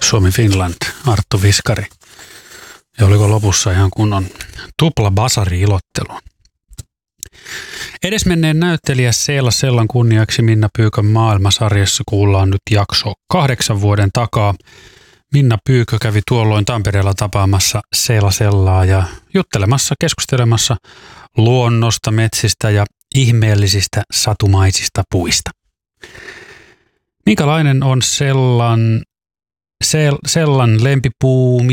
Suomi Finland, Arttu Viskari. Ja oliko lopussa ihan kunnon tupla basari-ilottelu. Edesmenneen näyttelijä Seela Sellan kunniaksi Minna Pyykön maailmasarjassa kuullaan nyt jakso 8 vuoden takaa. Minna Pyykö kävi tuolloin Tampereella tapaamassa Seela Sellaa ja juttelemassa, keskustelemassa luonnosta, metsistä ja ihmeellisistä satumaisista puista. Minkälainen on Sellan lempipuu,